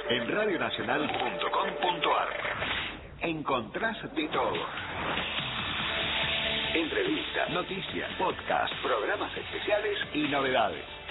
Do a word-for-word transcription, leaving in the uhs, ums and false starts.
En radio nacional punto com punto ar encontrás de todo. Entrevistas, noticias, podcast, programas especiales y novedades.